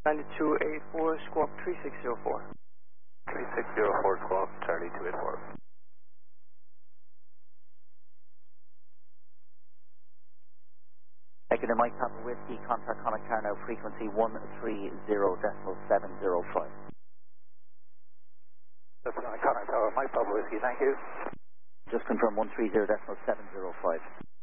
9284, squawk 3604. 3604, squawk, Charlie 284. Taking the Mike Papa Whiskey, contact Connacht Car now, frequency 130.705. That's Connacht Tower, Mike Papa Whiskey, thank you. Just confirm 130.705.